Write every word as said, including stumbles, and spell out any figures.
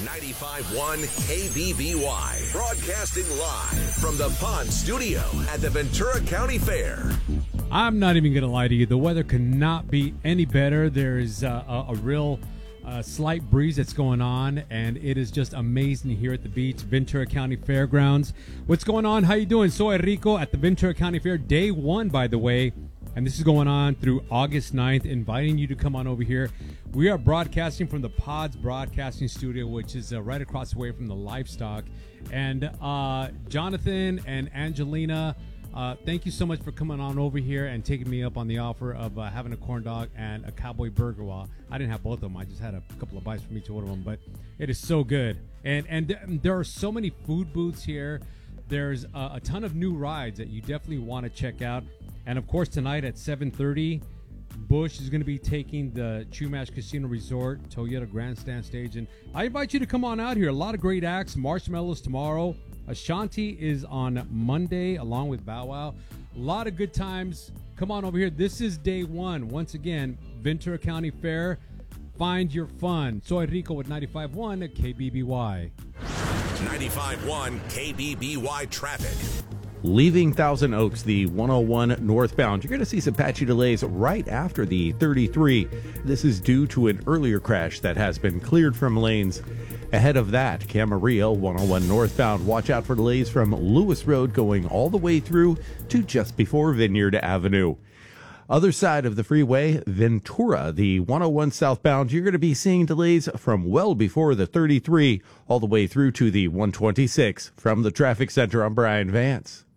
ninety-five point one K B B Y, broadcasting live from the Pond Studio at the Ventura County Fair. I'm not even going to lie to you. The weather could not be any better. There is uh, a, a real uh, slight breeze that's going on, and it is just amazing here at the beach, Ventura County Fairgrounds. What's going on? How you doing? Soy Rico at the Ventura County Fair, day one, by the way. And this is going on through August ninth, inviting you to come on over here. We are broadcasting from the Pods Broadcasting Studio, which is uh, right across the way from the Livestock. And uh, Jonathan and Angelina, uh, thank you so much for coming on over here and taking me up on the offer of uh, having a corn dog and a cowboy burger. Well, I didn't have both of them. I just had a couple of bites from each one of them, but it is so good. And, and th- there are so many food booths here. There's a, a ton of new rides that you definitely want to check out. And, of course, tonight at seven thirty, Bush is going to be taking the Chumash Casino Resort Toyota Grandstand stage. And I invite you to come on out here. A lot of great acts. Marshmallows tomorrow. Ashanti is on Monday along with Bow Wow. A lot of good times. Come on over here. This is day one. Once again, Ventura County Fair. Find your fun. Soy Rico with ninety-five point one at K B B Y. ninety-five point one K B B Y traffic. Leaving Thousand Oaks, the one oh one northbound, you're going to see some patchy delays right after the thirty-three. This is due to an earlier crash that has been cleared from lanes. Ahead of that, Camarillo, one oh one northbound, watch out for delays from Lewis Road going all the way through to just before Vineyard Avenue. Other side of the freeway, Ventura, the one oh one southbound, you're going to be seeing delays from well before the thirty-three all the way through to the one twenty-six. From the traffic center, I'm Brian Vance.